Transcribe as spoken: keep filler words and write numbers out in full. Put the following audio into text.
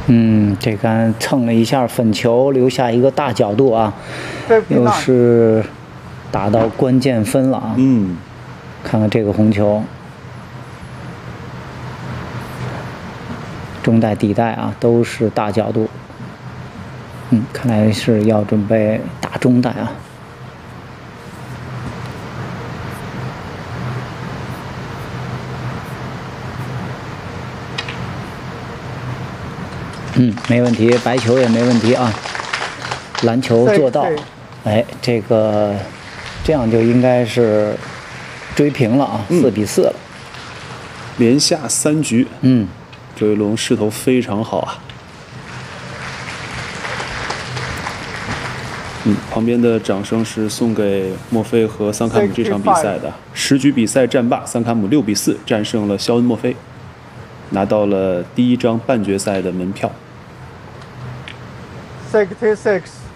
嗯，这杆蹭了一下粉球，留下一个大角度啊，又是打到关键分了啊。 嗯， 看看这个红球，中带底带啊，都是大角度。嗯，看来是要准备打中带啊。嗯，没问题，白球也没问题啊。蓝球做到，哎，这个这样就应该是追平了啊，四比四了。 连下三局， 嗯， 周一龙势头非常好啊。嗯，旁边的掌声是送给墨菲和桑坎姆这场比赛的。十局比赛战罢，桑坎姆六比四战胜了肖恩·墨菲，拿到了第一张半决赛的门票。 sixty-six